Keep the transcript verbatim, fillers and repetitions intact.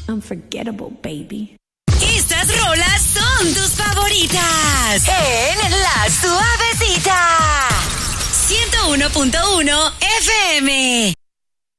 Unforgettable, baby. Estas rolas son tus favoritas en La Suavecita. ciento uno punto uno F M.